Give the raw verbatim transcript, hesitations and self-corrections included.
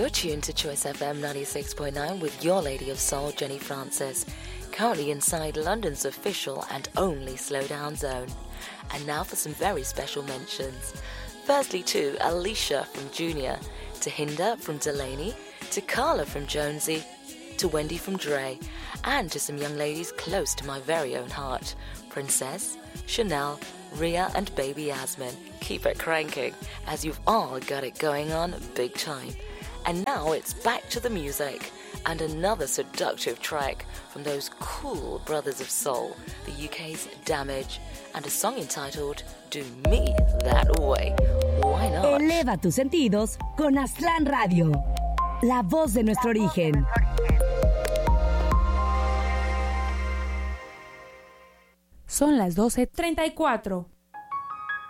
You're tuned to Choice F M ninety-six point nine with your Lady of Soul, Jenny Francis, currently inside London's official and only slow down zone. And now for some very special mentions. Firstly to Alicia from Junior, to Hinda from Delaney, to Carla from Jonesy, to Wendy from Dre, and to some young ladies close to my very own heart, Princess, Chanel, Ria and baby Yasmin. Keep it cranking, as you've all got it going on big time. And now it's back to the music, and another seductive track from those cool brothers of soul, the U K's Damage, and a song entitled Do Me That Way. Why not? Eleva tus sentidos con Aztlán Radio, la voz de nuestro origen. Son las doce treinta y cuatro.